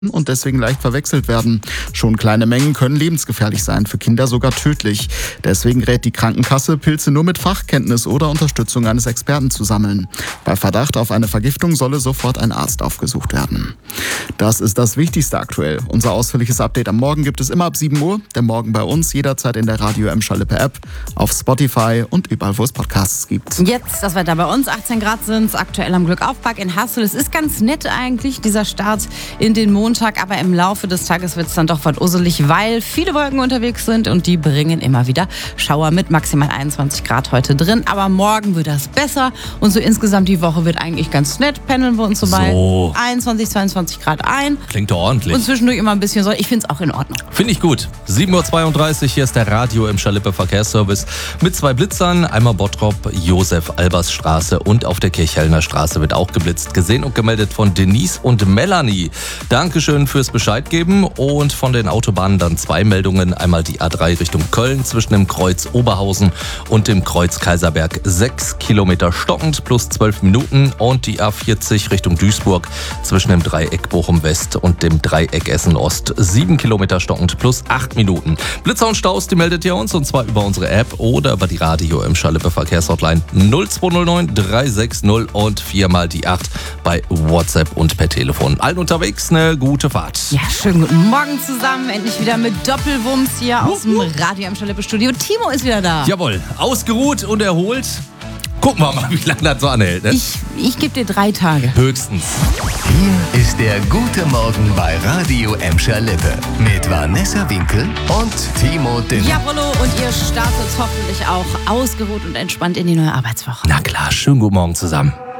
und deswegen leicht verwechselt werden. Schon kleine Mengen können lebensgefährlich sein, für Kinder sogar tödlich. Deswegen rät die Krankenkasse, Pilze nur mit Fachkenntnis oder Unterstützung eines Experten zu sammeln. Bei Verdacht auf eine Vergiftung solle sofort ein Arzt aufgesucht werden. Das ist das Wichtigste aktuell. Unser ausführliches Update am Morgen gibt es immer ab 7 Uhr. Der Morgen bei uns jederzeit in der Radio Emscher-Lippe App, auf Spotify und überall, wo es Podcasts gibt. Jetzt das Wetter bei uns. 18 Grad sind es aktuell am Glückaufpark in Hassel. Es ist ganz nett eigentlich, dieser Start in den Montag. Aber im Laufe des Tages wird es dann doch was usselig, weil viele Wolken unterwegs sind und die bringen immer wieder Schauer mit. Maximal 21 Grad heute drin. Aber morgen wird das besser. Und so insgesamt die Woche wird eigentlich ganz nett. Pendeln wir uns so bei 21, 22 Grad ein. Klingt doch ordentlich. Und zwischendurch immer ein bisschen Sonne. Ich finde es auch in Ordnung. Finde ich gut. 7.32 Uhr, hier ist der Radio Emscher-Lippe Verkehrsservice mit 2 Blitzern. Einmal Bottrop, Josef-Albers-Straße und auf der Kirchhellner Straße wird auch geblitzt. Gesehen und gemeldet von Denise und Melanie. Dankeschön fürs Bescheid geben. Und von den Autobahnen dann 2 Meldungen. Einmal die A3 Richtung Köln zwischen dem Kreuz Oberhausen und dem Kreuz Kaiserberg. 6 Kilometer stockend plus 12 Minuten. Und die A40 Richtung Duisburg zwischen dem Dreieck Bochum West und dem Dreieck Essen Ost. 7 Kilometer stockend plus 8 Minuten. Blitzer und Staus, die meldet ihr uns, und zwar über unsere App oder über die Radio Emscher-Lippe Verkehrshotline 0209 360 und 4 mal die 8 bei WhatsApp und per Telefon. Allen unterwegs eine gute Fahrt. Ja, schönen guten Morgen zusammen. Endlich wieder mit Doppelwumms hier aus dem Radio Emscher-Lippe Studio. Timo ist wieder da. Jawohl, ausgeruht und erholt. Gucken wir mal, wie lange das so anhält. Ne? Ich gebe dir 3 Tage. Höchstens. Hier ist der gute Morgen bei Radio Emscher-Lippe mit Vanessa Winkel und Timo Dinn. Jawollo, und ihr startet hoffentlich auch ausgeruht und entspannt in die neue Arbeitswoche. Na klar, schönen guten Morgen zusammen.